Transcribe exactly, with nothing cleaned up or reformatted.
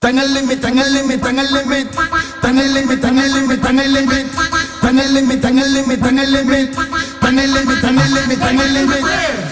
Tan al limit, tan al limit, tan al limit, tan al limit, tan al limit, tan al limit, tan al limit, tan al limit, tan al limit, tan al limit, tan al limit, tan al limit.